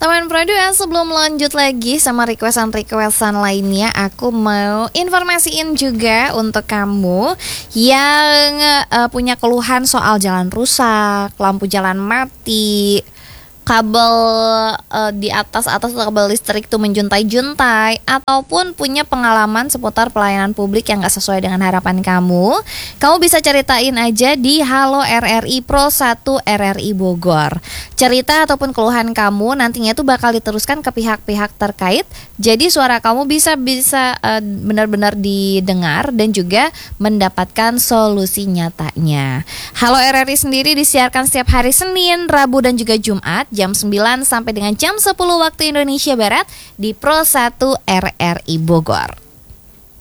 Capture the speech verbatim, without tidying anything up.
Teman Pro dua, sebelum lanjut lagi sama requestan-requestan lainnya, aku mau informasiin juga untuk kamu yang uh, punya keluhan soal jalan rusak, lampu jalan mati, kabel uh, di atas atas kabel listrik tuh menjuntai-juntai, ataupun punya pengalaman seputar pelayanan publik yang gak sesuai dengan harapan kamu. Kamu bisa ceritain aja di Halo R R I Pro satu R R I Bogor. Cerita ataupun keluhan kamu nantinya tuh bakal diteruskan ke pihak-pihak terkait. Jadi suara kamu bisa bisa uh, benar-benar didengar dan juga mendapatkan solusi nyatanya. Halo R R I sendiri disiarkan setiap hari Senin, Rabu dan juga Jumat jam sembilan sampai dengan jam sepuluh waktu Indonesia Barat di Pro satu R R I Bogor.